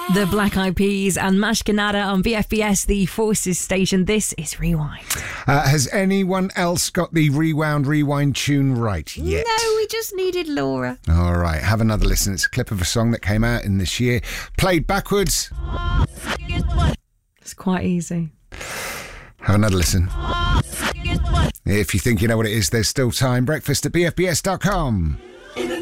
The Black Eyed Peas and Mashkanada on BFBS, the Forces station. This is Rewind. Has anyone else got the rewind tune right yet? No, we just needed Laura. All right, have another listen. It's a clip of a song that came out in this year, played backwards. It's quite easy. Have another listen. If you think you know what it is, there's still time. Breakfast at bfbs.com.